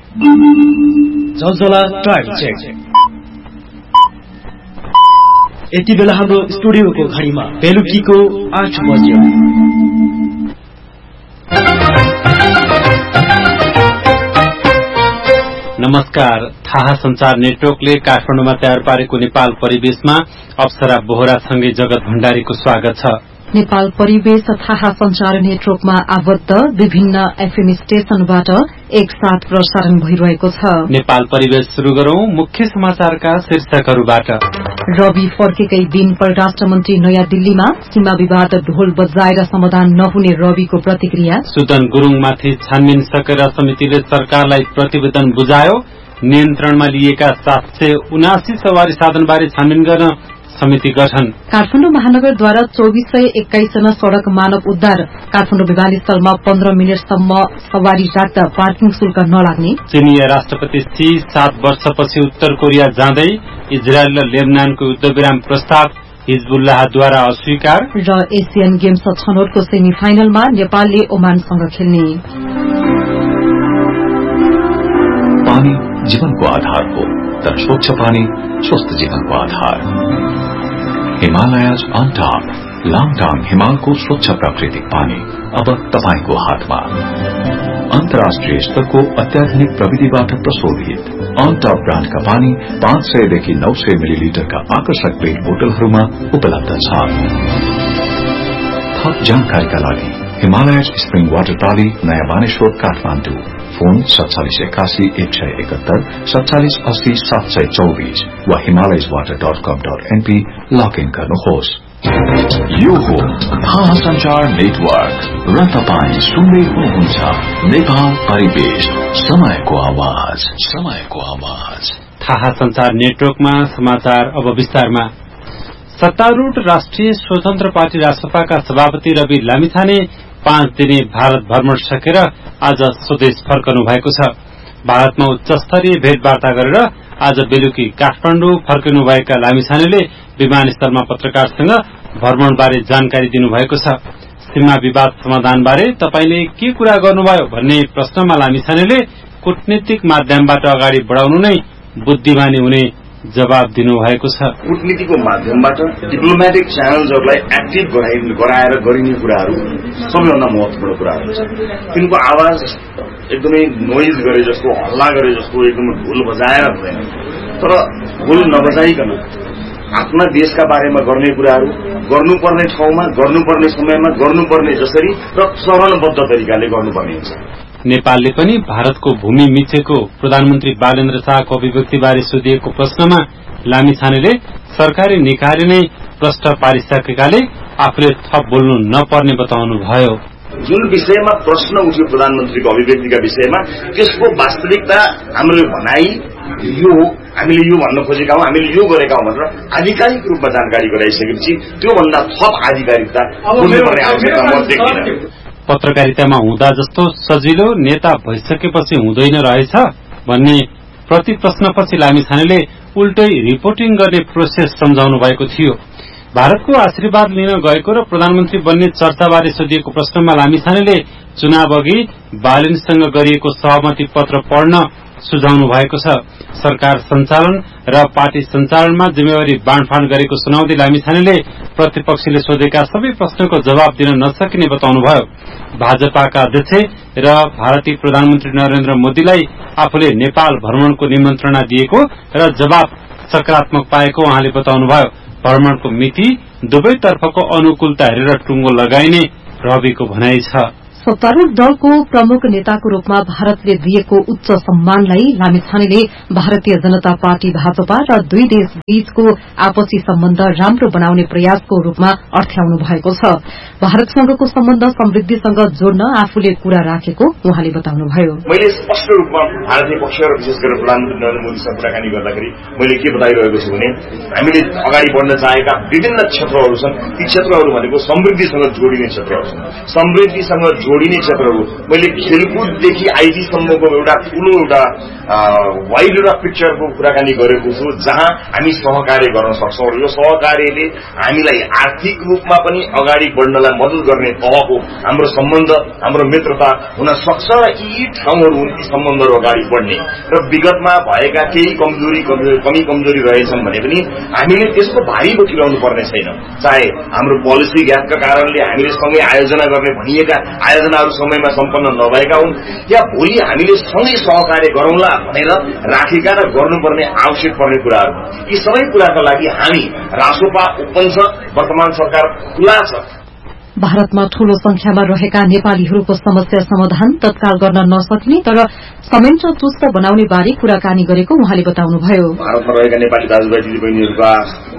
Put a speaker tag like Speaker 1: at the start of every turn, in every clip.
Speaker 1: जलजला time check. यति बेला हाम्रो स्टुडियोको घडीमा बेलुकीको 8 बज्यो।
Speaker 2: नमस्कार। थाहा संचार नेटवर्कले काठमाडौँमा तयार पारेको नेपाल परिवेशमा अप्सरा बोहरासँगै जगत भण्डारीको स्वागत छ।
Speaker 3: नेपाल परिवेश थाहा संचार नेटवर्कमा आबद्ध विभिन्न एफएम स्टेशनबाट एकसाथ प्रसारण भइरहेको छ।
Speaker 2: नेपाल परिवेश शुरू गरौं मुख्य समाचारका शीर्षकहरूबाट।
Speaker 3: रवि फर्केकै दिन परराष्ट्र मन्त्री नयाँ दिल्लीमा, सीमा विवाद ढोल बजाएर समाधान नहुने रविको प्रतिक्रिया।
Speaker 2: सुदन गुरूङमाथि छानबिन सकेर समितिले सरकारलाई प्रतिवेदन बुझायो। नियन्त्रणमा लिएका 779 सवारी साधनबारे छानबिन गर्न समिति गठन।
Speaker 3: काठमाडौँ महानगरद्वारा 2421 जना सड़क मानव उद्धार। काठमाडौँ विमानस्थलमा 15 मिनटसम्म सवारी राख्दा पार्किङ शुल्क नलाग्ने।
Speaker 2: चिनिया राष्ट्रपति सी 7 वर्षपछि उत्तर कोरिया जाँदै। इजरायल र लेबनानको युद्धविराम प्रस्ताव हिजबुल्लाहद्वारा अस्वीकार।
Speaker 3: र एसियन गेम्स छनौटको सेमी फाइनलमा नेपालले ओमानसँग खेल्ने।
Speaker 4: पानी जीवनको आधार हो, तर स्वच्छ पानी स्वस्थ जीवनको आधार। हिमालयज अन टॉप लाङटाङ हिमालको स्वच्छ प्राकृतिक पानी अब तपाईको हातमा। अन्तर्राष्ट्रिय स्तरको अत्याधुनिक प्रविधिबाट प्रशोधित अन टॉप ब्रान्डका पानी 500 देखि 900 मिलिलिटरका आकर्षक पेट बोतलहरूमा उपलब्ध छ। थप जानकारीका लागि हिमालयज स्प्रिङ वाटर टाली, नयाँ बानेश्वर, काठमाडौँ। फोन 4781 171 4780 724 वा himalayaswater.com.np लगइन गर्नुहोस्। यो हो थाहा संचार नेटवर्क र तपाईं सुन्दै हुनुहुन्छ नेपाल परिवेश, समयको आवाज, समयको आवाज।
Speaker 2: थाहा संचार नेटवर्कमा समाचार अब विस्तारमा। सत्तारूढ़ राष्ट्रिय स्वतन्त्र पार्टी रासपाका सभापति रवि लामिछाने 5 दिने भारत भ्रमण सकेर आज स्वदेश फर्कनु भएको छ। भारतमा उच्च स्तरीय भेटवार्ता गरेर आज बेलुकी काठमाडौँ फर्किनुभएका लामिछानेले विमानस्थलमा पत्रकारसँग भ्रमणबारे जानकारी दिनुभएको छ। सीमा विवाद समाधानबारे तपाईले के कुरा गर्नुभयो भन्ने प्रश्नमा लामिछानेले कूटनीतिक माध्यमबाट अगाडि बढाउनु नै बुद्धिमानी हुने जवाब दिनुभएको छ।
Speaker 5: कूटनीतिको माध्यमबाट डिप्लोमेटिक च्यानल्सहरूलाई एक्टिभ गराएर गरिने कुराहरू सबैभन्दा महत्वपूर्ण कुराहरू हुन्छ। तिनको आवाज एकदमै नोइज गरे जस्तो, हल्ला गरे जस्तो, एकदमै ढोल बजाएर हुँदैन, तर ढोल नबजाइकन आफ्ना देशका बारेमा गर्ने कुराहरू गर्नुपर्ने ठाउँमा, गर्नुपर्ने समयमा, गर्नुपर्ने जसरी र चरणबद्ध तरिकाले गर्नुपर्ने हुन्छ।
Speaker 2: नेपालले पनि भारतको भूमि मिचेको प्रधानमन्त्री बालेन्द्र शाहको अभिव्यक्तिबारे सोधिएको प्रश्नमा लामिछानेले सरकारी निकायले नै प्रश्न पारिसकेकाले आफूले थप बोल्नु नपर्ने बताउनुभयो।
Speaker 5: जुन विषयमा प्रश्न उठ्यो प्रधानमन्त्रीको अभिव्यक्तिका विषयमा, त्यसको वास्तविकता हाम्रो भनाई यो हो, हामीले यो भन्न खोजेका हौं, हामीले यो गरेका हौं भनेर आधिकारिक रूपमा जानकारी गराइसकेपछि त्योभन्दा थप आधिकारिकता हुनुपर्ने आवश्यकता म देख्दिन।
Speaker 2: पत्रकारितामा हुँदा जस्तो सजिलो नेता भइसकेपछि हुँदैन रहेछ भन्ने प्रति प्रश्नपछि लामिछानेले उल्टै रिपोर्टिङ गर्ने प्रोसेस सम्झाउनु भएको थियो। भारतको आशीर्वाद लिन गएको र प्रधानमन्त्री बन्ने चर्चाबारे सोधिएको प्रश्नमा लामिछानेले चुनाव अघि बालेनसँग गरिएको सहमति पत्र पढ्न सुझाउनु भएको छ। सरकार सञ्चालन र पार्टी सञ्चालनमा जिम्मेवारी बाँडफाँड गरेको सुनाउँदै लामिछानेले प्रतिपक्षले सोधेका सबै प्रश्नको जवाब दिन नसकिने बताउनुभयो। भाजपाका अध्यक्ष र भारतीय प्रधानमन्त्री नरेन्द्र मोदीलाई आफूले नेपाल भ्रमणको निमन्त्रणा दिएको र जवाब सकारात्मक पाएको उहाँले बताउनुभयो। भ्रमणको मिति दुवैतर्फको अनुकूलता हेरेर टुङ्गो लगाइने रविको भनाइ छ।
Speaker 3: सत्तारूढ़ दलको प्रमुख नेताको रूपमा भारतले दिएको उच्च सम्मानलाई लामिछानेले भारतीय जनता पार्टी भाजपा र दुई देश बीचको आपसी सम्बन्ध राम्रो बनाउने प्रयासको रूपमा अर्थ्याउनु भएको छ। भारतसँगको सम्बन्ध समृद्धिसँग जोड्न आफूले कुरा राखेको उहाँले बताउनुभयो।
Speaker 5: मैले स्पष्ट रूपमा भारतीय पक्ष र विशेष गरेर प्रधानमन्त्री नरेन्द्र मोदीसँग कुराकानी गर्दाखेरि मैले के बताइरहेको छु भने हामीले अगाडि बढ्न चाहेका विभिन्न क्षेत्रहरू छन्। ती क्षेत्रहरू भनेको समृद्धिसँग जोडिने क्षेत्रहरू छन्। समृद्धिसँग जोडिने क्षेत्र हो। मैले खेलकुददेखि आइटीसम्मको एउटा ठूलो एउटा वाइड एउटा पिक्चरको कुराकानी गरेको छु, जहाँ हामी सहकार्य गर्न सक्छौं। यो सहकार्यले हामीलाई आर्थिक रूपमा पनि अगाडि बढ्नलाई मद्दत गर्ने तहको हाम्रो सम्बन्ध, हाम्रो मित्रता हुन सक्छ र यी ठाउँहरू हुन् ती सम्बन्धहरू अगाडि बढ्ने। र विगतमा भएका केही कमी कमजोरी रहेछन् भने पनि हामीले त्यसको भारी बोकिरहनु पर्ने छैन। चाहे हाम्रो पोलिसी ग्यापका कारणले हामीले सँगै आयोजना गर्ने भनिएका आयोजनाहरू समयमा सम्पन्न नभएका हुन्, या भोलि हामीले सँगै सहकार्य गरौंला भनेर राखेका र गर्नुपर्ने आवश्यक पर्ने कुराहरू, यी सबै कुराका लागि हामी रासोपा ओपन छ, वर्तमान सरकार खुला छ।
Speaker 3: भारतमा ठूलो संख्यामा रहेका नेपालीहरूको समस्या समाधान तत्काल गर्न नसकिने तर संयन्त्र चुस्त बनाउने बारे कुराकानी गरेको उहाँले बताउनुभयो।
Speaker 5: भारतमा रहेका नेपाली दाजुभाइ दिदीबहिनीहरूका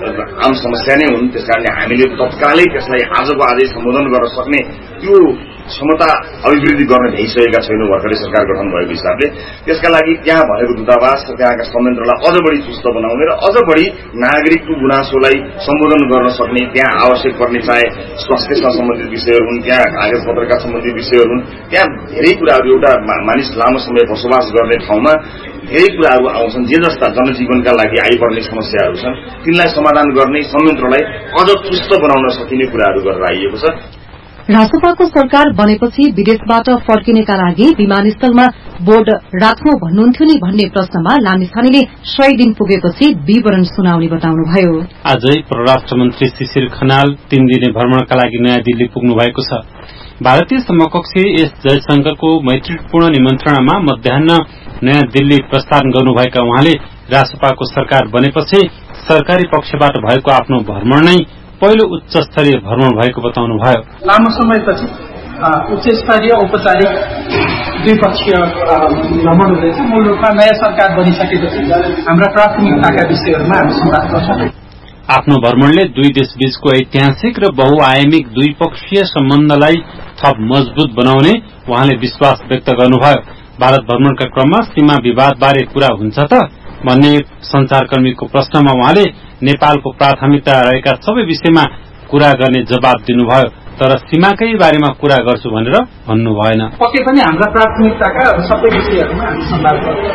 Speaker 5: आम समस्या नै हुन्, त्यसकारणले हामीले तत्कालै त्यसलाई आजको आजै सम्बोधन गर्न सक्ने त्यो क्षमता अभिवृद्धि गर्न भइसकेका छैनौं भर्खरै सरकार गठन भएको हिसाबले। त्यसका लागि त्यहाँ भएको दूतावास र त्यहाँका संयन्त्रलाई अझ बढी चुस्त बनाउने र अझ बढी नागरिकको गुनासोलाई सम्बोधन गर्न सक्ने, त्यहाँ आवश्यक पर्ने चाहे स्वास्थ्यसँग सम्बन्धित विषयहरू हुन्, त्यहाँ कागज पत्रका सम्बन्धित विषयहरू हुन्, त्यहाँ धेरै कुराहरू, एउटा मानिस लामो समय बसोबास गर्ने ठाउँमा धेरै कुराहरू आउँछन्, जे जस्ता जनजीवनका लागि आइपर्ने समस्याहरू छन्, तिनलाई समाधान गर्ने, संयन्त्रलाई अझ चुस्त बनाउन सकिने कुराहरू गरेर आइएको छ।
Speaker 3: रासोपाको सरकार बनेपछि विदेशबाट फर्किनेका लागि विमानस्थलमा बोर्ड राख्नु भन्नुहुन्थ्यो नि भन्ने प्रश्नमा लामिछानेले 100 दिन पुगेपछि विवरण सुनाउने बताउनुभयो।
Speaker 2: आजै परराष्ट्र मन्त्री शिशिर खनाल 3 दिने भ्रमणका लागि नयाँ दिल्ली पुग्नु भएको छ। भारतीय समकक्षी एस जयशंकरको मैत्रीपूर्ण निमन्त्रणामा मध्याह्न नयाँ दिल्ली प्रस्थान गर्नुभएका उहाँले रासोपाको सरकार बनेपछि सरकारी पक्षबाट भएको आफ्नो भ्रमण नै पहिलो उच्च स्तरीय भ्रमण भएको बताउनुभयो।
Speaker 6: लामो समयपछि उच्च स्तरीय औपचारिक द्विपक्षीय भ्रमण हुँदैछ। मूल रूपमा नयाँ सरकार बनिसकेपछि हाम्रा प्राथमिकताका विषयहरूमा हामी संवाद गर्छौं।
Speaker 2: आफ्नो भ्रमणले दुई देशबीचको ऐतिहासिक र बहुआयामिक द्विपक्षीय सम्बन्धलाई थप मजबूत बनाउने उहाँले विश्वास व्यक्त गर्नुभयो। भारत भ्रमणका क्रममा सीमा विवादबारे कुरा हुन्छ त भन्ने संचारकर्मीको प्रश्नमा उहाँले नेपालको प्राथमिकता रहेका सबै विषयमा कुरा गर्ने जवाब दिनुभयो, तर सीमाकै बारेमा कुरा गर्छु भनेर भन्नु भएन।
Speaker 6: पक्कै पनि हाम्रा प्राथमिकताका सबै विषयहरूमा हामी संवाद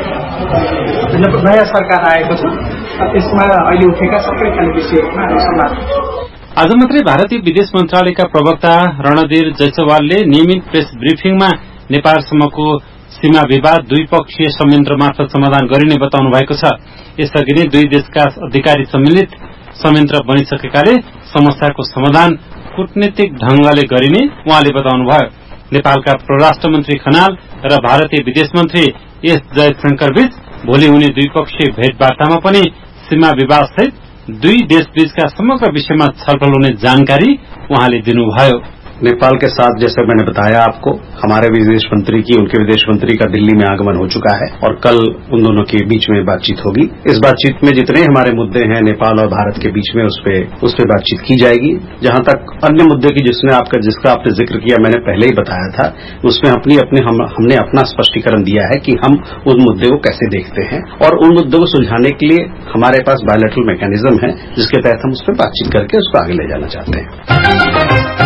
Speaker 6: गर्छौं। नयाँ सरकार आएको छ, त्यसमा अहिले उठेका सबै खाले विषयहरूमा हामी संवाद गर्छौं।
Speaker 2: आज मात्रै भारतीय विदेश मन्त्रालयका प्रवक्ता रणधीर जयसवालले नियमित प्रेस ब्रिफिङमा नेपालसम्मको सीमा विवाद द्विपक्षीय संयन्त्र मार्फत समाधान गरिने बताउनु भएको छ। यसअघि नै दुई देशका अधिकारी सम्मिलित संयन्त्र बनिसकेकाले समस्याको समाधान कूटनीतिक ढंगले गरिने उहाँले बताउनुभयो। नेपालका परराष्ट्र मन्त्री खनाल र भारतीय विदेश मन्त्री एस जयशंकर बीच भोलि हुने द्विपक्षीय भेटवार्तामा पनि सीमा विवाद सहित दुई देशबीचका समग्र विषयमा छलफल हुने जानकारी उहाँले दिनुभयो।
Speaker 7: नेपाल के साथ जैसे मैंने बताया आपको, हमारे विदेश मंत्री की उनके विदेश मंत्री का दिल्ली में आगमन हो चुका है और कल उन दोनों के बीच में बातचीत होगी। इस बातचीत में जितने हमारे मुद्दे हैं नेपाल और भारत के बीच में उस पे बातचीत की जाएगी। जहां तक अन्य मुद्दे की जिसका आपने जिक्र किया, मैंने पहले ही बताया था, उसमें हमने अपना स्पष्टीकरण दिया है कि हम उन मुद्दे को कैसे देखते हैं और उन मुद्दों को सुलझाने के लिए हमारे पास बायलैटरल मैकेनिज्म है, जिसके तहत हम उस पर बातचीत करके उसको आगे ले जाना चाहते हैं।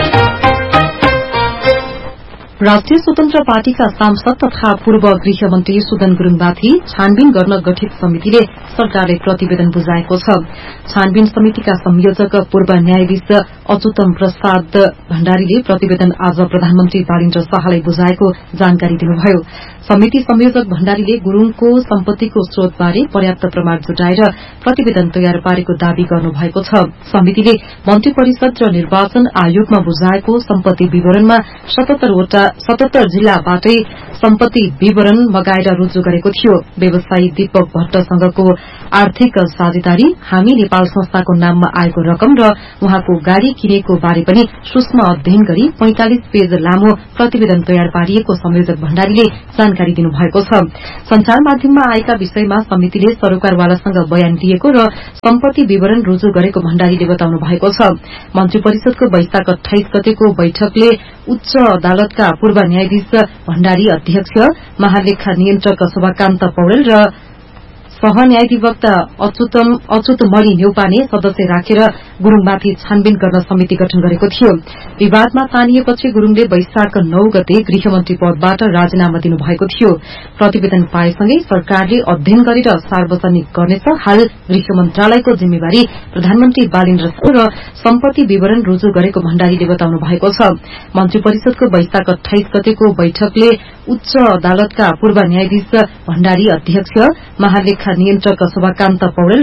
Speaker 3: राष्ट्रिय स्वतन्त्र पार्टीका सांसद तथा पूर्व गृहमन्त्री सुदन गुरूङमाथि छानबिन गर्न गठित समितिले सरकारले प्रतिवेदन बुझाएको छ। छानबिन समितिका संयोजक पूर्व न्यायाधीश अच्युतम प्रसाद भण्डारीले प्रतिवेदन आज प्रधानमन्त्री बालिन्द्र शाहलाई बुझाएको जानकारी दिनुभयो। समिति संयोजक भण्डारीले गुरूङको सम्पत्तिको स्रोतबारे पर्याप्त प्रमाण जुटाएर प्रतिवेदन तयार पारेको दावी गर्नुभएको छ। समितिले मन्त्री परिषद र निर्वाचन आयोगमा बुझाएको सम्पत्ति विवरणमा 77 जिल्लाबाटै सम्पत्ति विवरण मगाएर रुजु गरेको थियो। व्यवसायी दीपक भट्टसँगको आर्थिक साझेदारी, हामी नेपाल संस्थाको नाममा आएको रकम र उहाँको गाड़ी किनेको बारे पनि सूक्ष्म अध्ययन गरी 45 पेज लामो प्रतिवेदन तयार पारिएको संयोजक भण्डारीले जानकारी दिनुभएको छ। संचार माध्यममा आएका विषयमा समितिले सरोकारवालासँग बयान दिएको र सम्पत्ति विवरण रुजु गरेको भण्डारीले बताउनु भएको छ। मन्त्री परिषदको वैशाख 28 गतेको बैठकले उच्च अदालतका पूर्व न्यायाधीश भण्डारी, अध्यक्ष महालेखा नियन्त्रक शोभाकान्त पौडेल र सहन्यायाधिवक्ता अच्युत मणि न्यौपाने सदस्य राखेर गुरूङमाथि छानबिन गर्न समिति गठन गरेको थियो। विवादमा तानिएपछि गुरूङले वैशाख 9 गते गृहमन्त्री पदबाट राजीनामा दिनुभएको थियो। प्रतिवेदन पाएसँगै सरकारले अध्ययन गरेर सार्वजनिक गर्नेछ। हाल गृह मन्त्रालयको जिम्मेवारी प्रधानमन्त्री बालेन्द्र शाह र सम्पत्ति विवरण रुजु गरेको भण्डारीले बताउनु भएको छ। मन्त्री परिषदको वैशाख 28 गतेको बैठकले उच्च अदालतका पूर्व न्यायाधीश भण्डारी अध्यक्ष, महालेखा नियन्त्रक शोभाकान्त पौडेल